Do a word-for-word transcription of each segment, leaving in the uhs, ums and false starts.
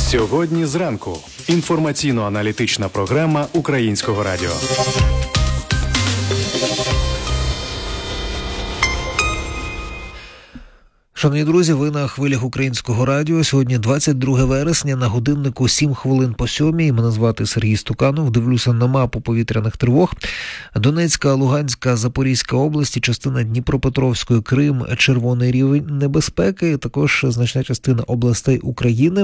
Сьогодні зранку. Інформаційно-аналітична програма Українського радіо. Шановні друзі, ви на хвилях Українського радіо. Сьогодні двадцять друге вересня, на годиннику сім хвилин по сьомій. Мене звати Сергій Стуканов. Дивлюся на мапу повітряних тривог. Донецька, Луганська, Запорізька області, частина Дніпропетровської, Крим, червоний рівень небезпеки. Також значна частина областей України,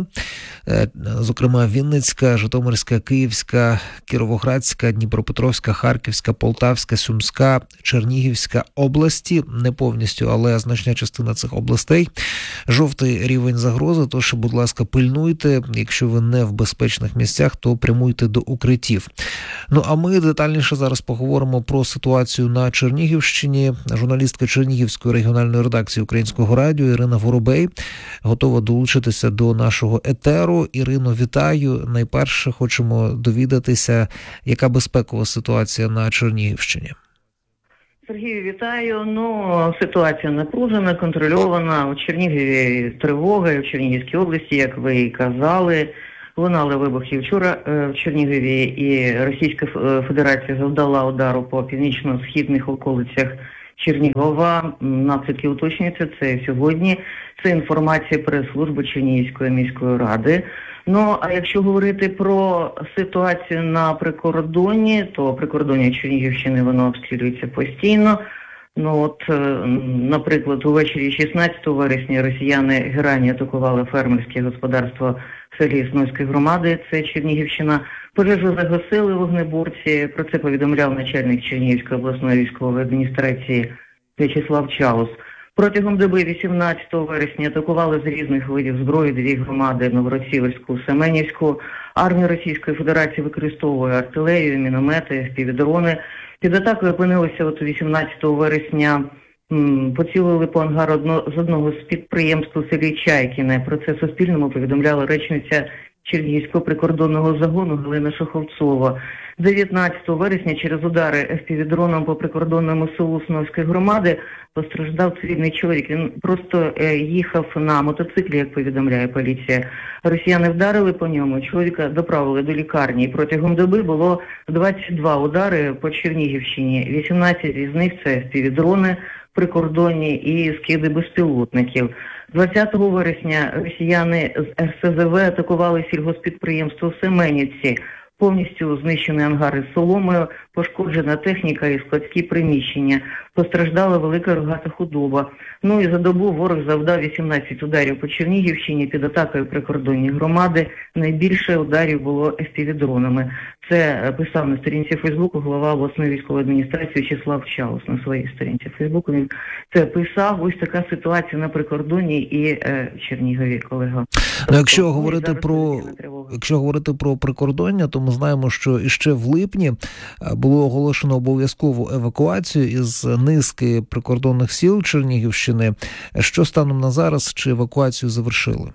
зокрема Вінницька, Житомирська, Київська, Кіровоградська, Дніпропетровська, Харківська, Полтавська, Сумська, Чернігівська області. Не повністю, але значна частина цих областей. Жовтий рівень загрози, тож, будь ласка, пильнуйте. Якщо ви не в безпечних місцях, то прямуйте до укриттів. Ну, а ми детальніше зараз поговоримо про ситуацію на Чернігівщині. Журналістка Чернігівської регіональної редакції Українського радіо Ірина Воробей готова долучитися до нашого етеру. Ірино, вітаю. Найперше хочемо довідатися, яка безпекова ситуація на Чернігівщині. Сергію, вітаю. Ну, ситуація напружена, контрольована. У Чернігові тривога, в Чернігівській області, як ви і казали, лунали вибухи вчора в Чернігові, і Російська Федерація завдала удару по північно-східних околицях Чернігова. Наслідки уточнюються, це сьогодні. Це інформація прес-служби Чернігівської міської ради. Ну, а якщо говорити про ситуацію на прикордонні, то прикордоння Чернігівщини, воно обстрілюється постійно. Ну от, наприклад, увечері шістнадцятого вересня росіяни герані атакували фермерське господарство в селі Снойської громади, це Чернігівщина. Пожежу загасили вогнеборці, про це повідомляв начальник Чернігівської обласної військової адміністрації В'ячеслав Чаус. Протягом доби вісімнадцятого вересня атакували з різних видів зброї дві громади – Новгород-Сіверську, Семенівську. Армія Російської Федерації використовує артилерію, міномети, еф пі ві-дрони. Під атакою опинилися от вісімнадцятого вересня, м, поцілили по ангару одно, з одного з підприємств у селі Чайкіне. Про це Суспільному повідомляла речниця Чернігівського прикордонного загону Галина Шоховцова. дев'ятнадцятого вересня через удари еф пі ві-дроном по прикордонному селу Снойської громади постраждав цивільний чоловік. Він просто е, їхав на мотоциклі, як повідомляє поліція. Росіяни вдарили по ньому, чоловіка доправили до лікарні. І протягом доби було двадцять два удари по Чернігівщині. вісімнадцять із них це еф пі ві-дрони прикордонні і скиди безпілотників. двадцятого вересня росіяни з ер ес зе ве атакували сільгоспідприємство в Семенівці. Повністю знищені ангари з соломою, пошкоджена техніка і складські приміщення. Постраждала велика рогата худоба. Ну і за добу ворог завдав вісімнадцять ударів по Чернігівщині під атакою прикордонні громади. Найбільше ударів було еф пі ві-дронами. Це писав на сторінці Фейсбуку голова обласної військової адміністрації В'ячеслав Чаус на своїй сторінці Фейсбуку. Він це писав. Ось така ситуація на прикордонні і е, Чернігові, колега. Ну, якщо говорити про якщо говорити про прикордоння, то ми знаємо, що іще в липні було оголошено обов'язкову евакуацію із низки прикордонних сіл Чернігівщини. Що станом на зараз, чи евакуацію завершили?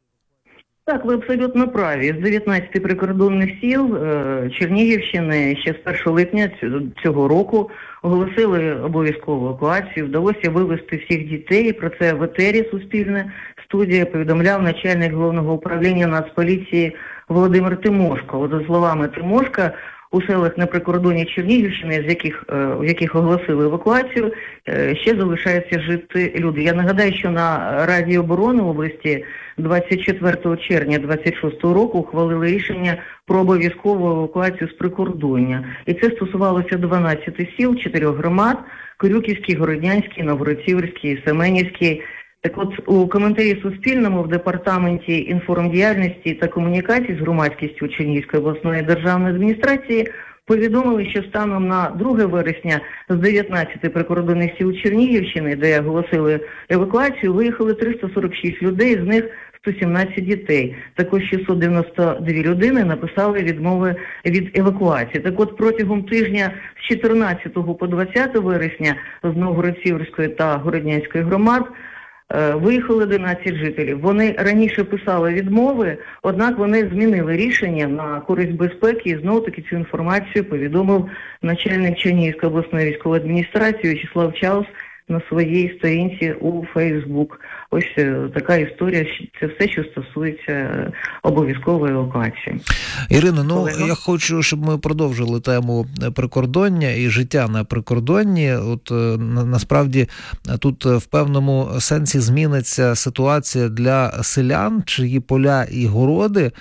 Так, ви абсолютно праві. З дев'ятнадцяти прикордонних сіл Чернігівщини ще з першого липня цього року оголосили обов'язкову евакуацію. Вдалося вивезти всіх дітей. Про це в етері Суспільне студія повідомляв начальник головного управління Нацполіції Володимир Тимошко. От, за словами Тимошка, у селах на прикордонні Чернігівщини, з яких, в яких оголосили евакуацію, ще залишаються жити люди. Я нагадаю, що на Раді оборони області двадцять четвертого червня двадцять шостого року ухвалили рішення про обов'язкову евакуацію з прикордоння. І це стосувалося дванадцяти сіл, чотирьох громад – Корюківський, Городнянський, Новгород-Сіверський, Семенівський. Так от, у коментарі Суспільному в Департаменті інформдіяльності та комунікацій з громадськістю Чернігівської обласної державної адміністрації повідомили, що станом на друге вересня з дев'ятнадцяти прикордонних сіл Чернігівщини, де оголосили евакуацію, виїхали триста сорок шість людей, з них сто сімнадцять дітей. Також шістсот дев'яносто дві людини написали відмови від евакуації. Так от протягом тижня з чотирнадцятого по двадцяте вересня з Новгород-Сіверської та Городнянської громад виїхали одинадцять жителів. Вони раніше писали відмови, однак вони змінили рішення на користь безпеки, і знову-таки цю інформацію повідомив начальник Чернігівської обласної військової адміністрації В'ячеслав Чаус на своїй сторінці у Фейсбук. Ось така історія, це все, що стосується обов'язкової евакуації. Ірино, ну Олега? я хочу, щоб ми продовжили тему прикордоння і життя на прикордонні. От на, насправді тут в певному сенсі зміниться ситуація для селян, чиї поля і городи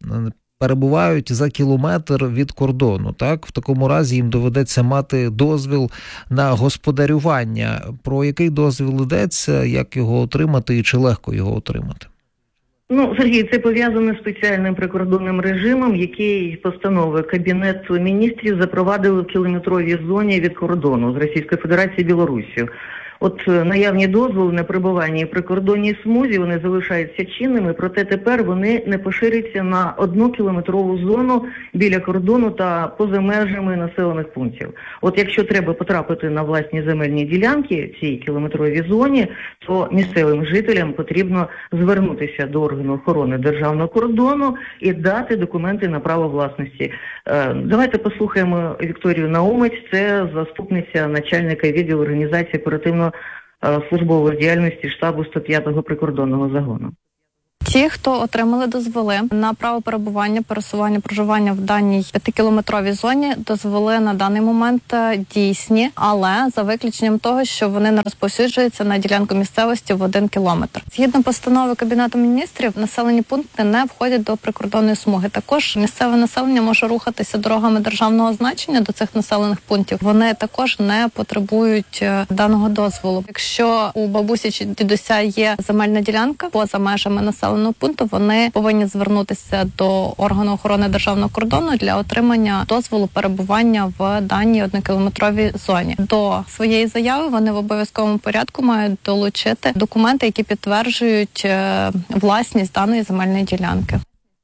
перебувають за кілометр від кордону. Так, в такому разі їм доведеться мати дозвіл на господарювання. Про який дозвіл йдеться, як його отримати і чи легко його отримати? Ну, Сергій, це пов'язано з спеціальним прикордонним режимом, який постановою Кабінету міністрів запровадили в кілометровій зоні від кордону з Російською Федерацією і Білоруссю. От наявні дозволи на перебування і прикордонній смузі, вони залишаються чинними, проте тепер вони не поширюються на одну кілометрову зону біля кордону та поза межами населених пунктів. От якщо треба потрапити на власні земельні ділянки в цій кілометровій зоні, то місцевим жителям потрібно звернутися до органу охорони державного кордону і дати документи на право власності. Давайте послухаємо Вікторію Наумець, це заступниця начальника відділу організації оперативного службової діяльності штабу сто п'ятого прикордонного загону. Ті, хто отримали дозволи на право перебування, пересування, проживання в даній п'ятикілометровій зоні, дозволи на даний момент дійсні, але за виключенням того, що вони не розповсюджуються на ділянку місцевості в один кілометр. Згідно постанови Кабінету міністрів, населені пункти не входять до прикордонної смуги. Також місцеве населення може рухатися дорогами державного значення до цих населених пунктів. Вони також не потребують даного дозволу. Якщо у бабусі чи дідуся є земельна ділянка поза межами населеного пункту, вони повинні звернутися до органу охорони державного кордону для отримання дозволу перебування в даній однокілометровій зоні. До своєї заяви вони в обов'язковому порядку мають долучити документи, які підтверджують власність даної земельної ділянки.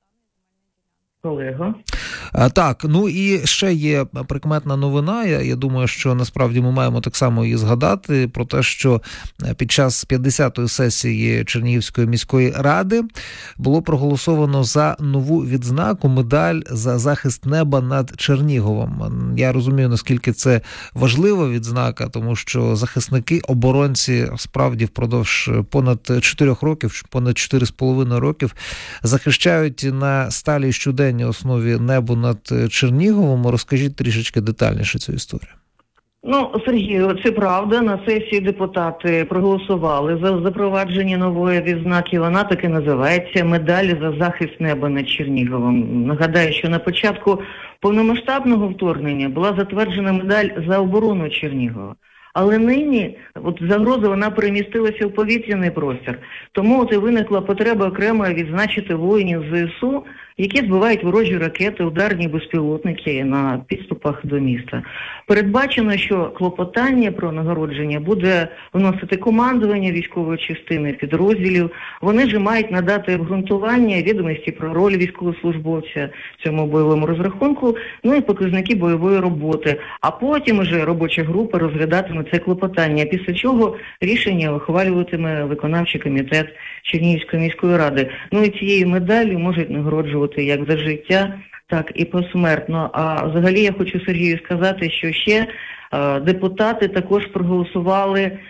Колего. А, так, ну і ще є прикметна новина, я, я думаю, що насправді ми маємо так само її згадати, про те, що під час п'ятдесятої сесії Чернігівської міської ради було проголосовано за нову відзнаку, медаль за захист неба над Черніговом. Я розумію, наскільки це важлива відзнака, тому що захисники, оборонці справді впродовж понад чотирьох років, понад чотири з половиною років захищають на сталій щоденній основі небо над Черніговом. Розкажіть трішечки детальніше цю історію. Ну, Сергію, це правда. На сесії депутати проголосували за запровадження нової відзнаки. Вона так і називається «Медаль за захист неба над Черніговом». Нагадаю, що на початку повномасштабного вторгнення була затверджена медаль за оборону Чернігова. Але нині от загроза, вона перемістилася в повітряний простір. Тому от і виникла потреба окремо відзначити воїнів ЗСУ, які збивають ворожі ракети, ударні безпілотники на підступах до міста. Передбачено, що клопотання про нагородження буде вносити командування військової частини підрозділів. Вони ж мають надати обґрунтування, відомості про роль військовослужбовця в цьому бойовому розрахунку, ну і показники бойової роботи. А потім уже робоча група розглядатиме це клопотання, після чого рішення ухвалюватиме виконавчий комітет Чернігівської міської ради. Ну і цією медаллю можуть нагороджувати як за життя, так і посмертно. А взагалі я хочу Сергію сказати, що ще е, депутати також проголосували е,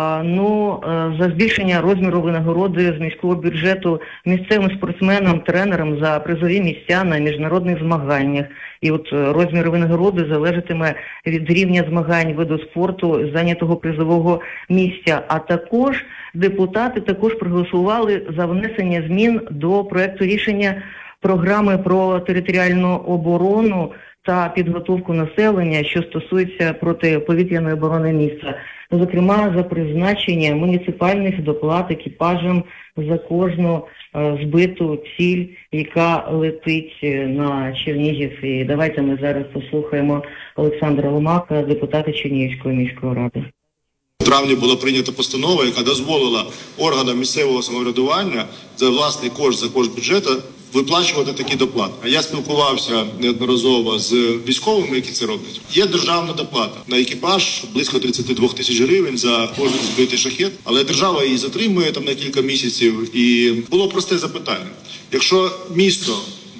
ну, е, за збільшення розміру винагороди з міського бюджету місцевим спортсменам, тренерам за призові місця на міжнародних змаганнях. І от розмір винагороди залежатиме від рівня змагань виду спорту, зайнятого призового місця. А також депутати також проголосували за внесення змін до проекту рішення програми про територіальну оборону та підготовку населення, що стосується протиповітряної оборони міста. Зокрема, за призначення муніципальних доплат екіпажам за кожну е, збиту ціль, яка летить на Чернігів. І давайте ми зараз послухаємо Олександра Ломака, депутата Чернігівської міської ради. У травні була прийнята постанова, яка дозволила органам місцевого самоврядування за власний кошт, за кошт бюджету виплачувати такі доплати. А я спілкувався неодноразово з військовими, які це роблять. Є державна доплата на екіпаж близько тридцять два тисячі гривень за кожен збитий шахет, але держава її затримує там на кілька місяців. І було просте запитання. Якщо місто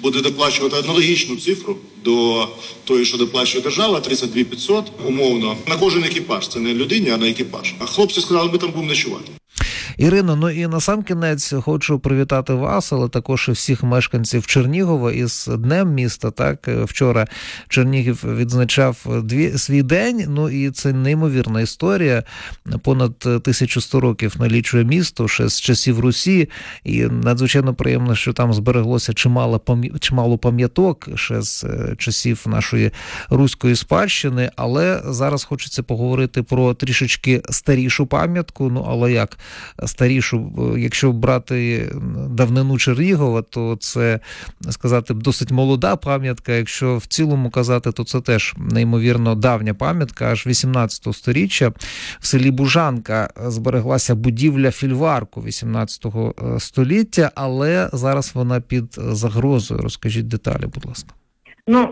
буде доплачувати аналогічну цифру до тої, що доплачує держава, тридцять дві тисячі п'ятсот, умовно, на кожен екіпаж. Це не людині, а на екіпаж. А хлопці сказали, ми там будемо ночувати. Ірино, ну і на сам кінець хочу привітати вас, але також і всіх мешканців Чернігова із Днем міста. Так, вчора Чернігів відзначав дві, свій день, ну і це неймовірна історія. Понад тисячу сто років налічує місто ще з часів Русі, і надзвичайно приємно, що там збереглося чимало, пам'ят... чимало пам'яток ще з часів нашої руської спадщини, але зараз хочеться поговорити про трішечки старішу пам'ятку, ну але як старішу, якщо брати давнину Чернігова, то це, сказати, досить молода пам'ятка. Якщо в цілому казати, то це теж неймовірно давня пам'ятка. Аж вісімнадцятого сторіччя в селі Бужанка збереглася будівля фільварку вісімнадцятого століття, але зараз вона під загрозою. Розкажіть деталі, будь ласка. Ну,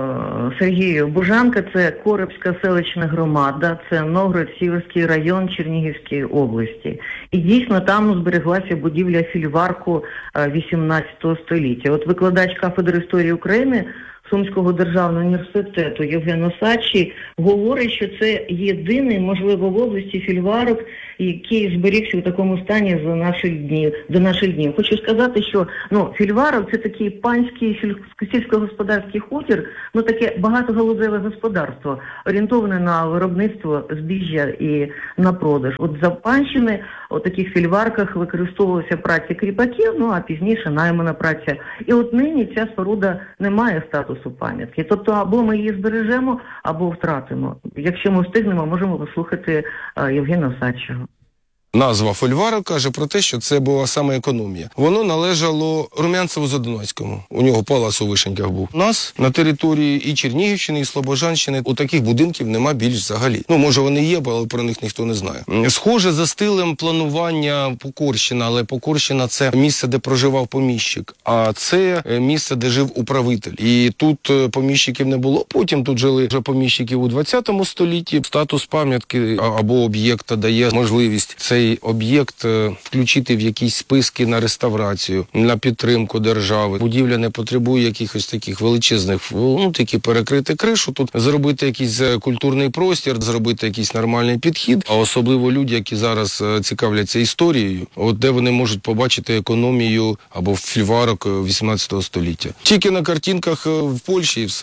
Сергію, Бужанка – це Коробська селищна громада, це Новгород-Сіверський район Чернігівської області. І дійсно там збереглася будівля фільварку вісімнадцятого століття. От викладач кафедри історії України Сумського державного університету Євген Осадчий говорить, що це єдиний, можливо, в області фільварок, який зберігся у такому стані за наших днів, до наших днів. Хочу сказати, що ну, фільварок – це такий панський сільськогосподарський хутір, ну таке багатогалузеве господарство, орієнтоване на виробництво збіжжя і на продаж. От за панщини у таких фільварках використовувалася праця кріпаків, ну а пізніше наймана праця. І от нині ця споруда не має статусу пам'ятки. Тобто або ми її збережемо, або втратимо. Якщо ми встигнемо, можемо послухати Євгена Осадчого. Назва фольварок каже про те, що це була саме економія. Воно належало Румянцеву-Задонецькому. У нього палац у Вишеньках був. У нас на території і Чернігівщини, і Слобожанщини у таких будинків нема більш взагалі. Ну, може вони є, але про них ніхто не знає. Схоже за стилем планування Покорщина, але Покорщина – це місце, де проживав поміщик, а це місце, де жив управитель. І тут поміщиків не було, потім тут жили вже поміщики у двадцятому столітті. Статус пам'ятки або об'єкта дає можливість цей об'єкт включити в якісь списки на реставрацію, на підтримку держави. Будівля не потребує якихось таких величезних, ну, такі перекрити кришу, тут зробити якийсь культурний простір, зробити якийсь нормальний підхід, а особливо люди, які зараз цікавляться історією, от де вони можуть побачити економію або фільварок вісімнадцятого століття. Тільки на картинках в Польщі і все.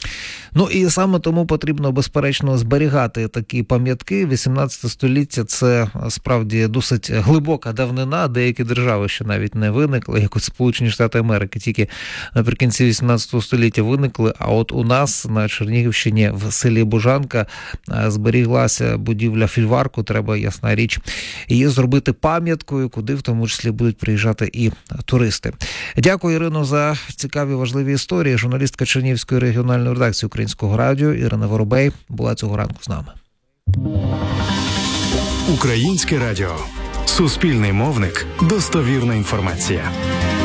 Ну і саме тому потрібно, безперечно, зберігати такі пам'ятки. вісімнадцяте століття – це справді досить глибока давнина. Деякі держави ще навіть не виникли, як от Сполучені Штати Америки, тільки наприкінці вісімнадцятого століття виникли. А от у нас на Чернігівщині в селі Бужанка зберіглася будівля фільварку. Треба, ясна річ, її зробити пам'яткою, куди в тому числі будуть приїжджати і туристи. Дякую, Ірино, за цікаві, важливі історії. Журналістка Чернігівської регіональної редакції Українського радіо Ірина Воробей була цього ранку з нами. Українське радіо. Суспільний мовник. Достовірна інформація.